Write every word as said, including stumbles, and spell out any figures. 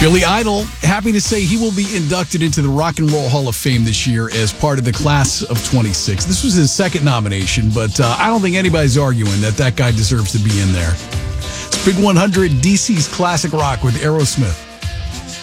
Billy Idol, happy to say he will be inducted into the Rock and Roll Hall of Fame this year as part of the class of twenty-six. This was his second nomination, but uh, I don't think anybody's arguing that that guy deserves to be in there. It's Big one hundred, D C's classic rock with Aerosmith.